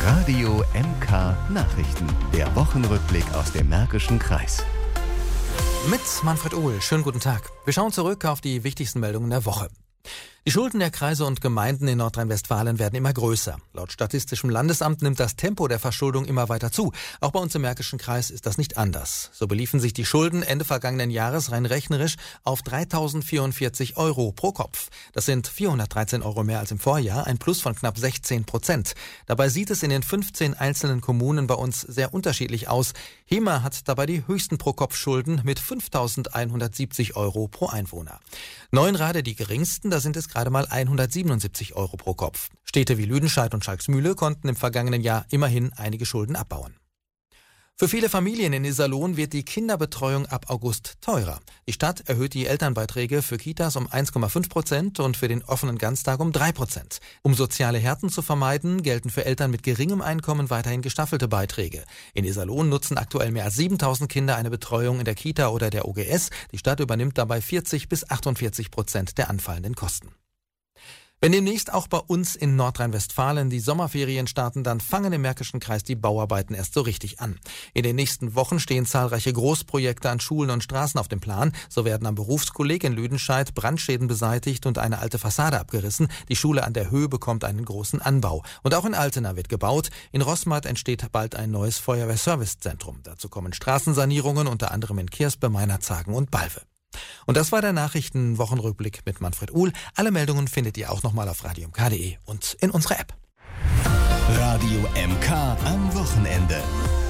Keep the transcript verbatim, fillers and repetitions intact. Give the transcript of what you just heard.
Radio M K Nachrichten. Der Wochenrückblick aus dem Märkischen Kreis. Mit Manfred Ohl. Schönen guten Tag. Wir schauen zurück auf die wichtigsten Meldungen der Woche. Die Schulden der Kreise und Gemeinden in Nordrhein-Westfalen werden immer größer. Laut Statistischem Landesamt nimmt das Tempo der Verschuldung immer weiter zu. Auch bei uns im Märkischen Kreis ist das nicht anders. So beliefen sich die Schulden Ende vergangenen Jahres rein rechnerisch auf dreitausendvierundvierzig Euro pro Kopf. Das sind vierhundertdreizehn Euro mehr als im Vorjahr, ein Plus von knapp sechzehn Prozent. Dabei sieht es in den fünfzehn einzelnen Kommunen bei uns sehr unterschiedlich aus. Hema hat dabei die höchsten Pro-Kopf-Schulden mit fünftausendeinhundertsiebzig Euro pro Einwohner. Neuenrade die geringsten, da sind es gerade mal hundertsiebenundsiebzig Euro pro Kopf. Städte wie Lüdenscheid und Schalksmühle konnten im vergangenen Jahr immerhin einige Schulden abbauen. Für viele Familien in Iserlohn wird die Kinderbetreuung ab August teurer. Die Stadt erhöht die Elternbeiträge für Kitas um eins Komma fünf Prozent und für den offenen Ganztag um drei Prozent. Um soziale Härten zu vermeiden, gelten für Eltern mit geringem Einkommen weiterhin gestaffelte Beiträge. In Iserlohn nutzen aktuell mehr als siebentausend Kinder eine Betreuung in der Kita oder der O G S. Die Stadt übernimmt dabei vierzig bis achtundvierzig Prozent der anfallenden Kosten. Wenn demnächst auch bei uns in Nordrhein-Westfalen die Sommerferien starten, dann fangen im Märkischen Kreis die Bauarbeiten erst so richtig an. In den nächsten Wochen stehen zahlreiche Großprojekte an Schulen und Straßen auf dem Plan. So werden am Berufskolleg in Lüdenscheid Brandschäden beseitigt und eine alte Fassade abgerissen. Die Schule an der Höhe bekommt einen großen Anbau. Und auch in Altena wird gebaut. In Roßmarkt entsteht bald ein neues Feuerwehrservicezentrum. Dazu kommen Straßensanierungen, unter anderem in Kirspe, Meinerzhagen und Balve. Und das war der Nachrichten-Wochenrückblick mit Manfred Uhl. Alle Meldungen findet ihr auch nochmal auf radio m k punkt d e und in unserer App. Radio M K am Wochenende.